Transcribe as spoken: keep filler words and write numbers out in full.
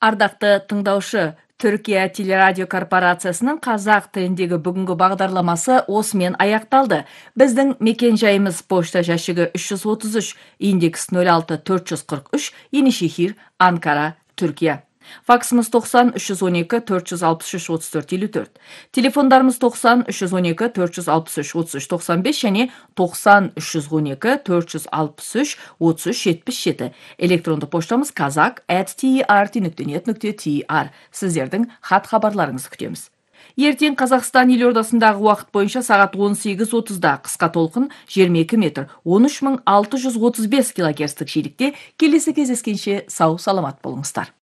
Ардақты тыңдаушы, Түркия телерадио корпорациясының қазақ тіліндегі бүгінгі бағдарламасы осымен аяқталды. Біздің мекен жайымыз почта жәшігі үш жүз отыз үш, индекс нөл алты төрт жүз қырық үш, Енишехир, Анкара, Түркия. Факсымыз тоқсан үш жүз он екі төрт жүз алпыс үш отыз төрт елу төрт. Телефондарымыз тоқсан үш жүз он екі төрт жүз алпыс үш отыз үш тоқсан бес және тоқсан үш жүз он екі төрт жүз алпыс үш отыз үш жетпіс жеті. Электронды поштамыз kazak at trt нүкте нет нүкте tr. Сіздердің хат хабарларыңызды күтеміз. Ертең Қазақстан елордасындағы уақыт бойынша сағат он сегіз отызда қысқа толқын жиырма екі метр он үш мың алты жүз отыз бес килогерцтік жиілікте келесі кездескенше сау саламат болыңыздар.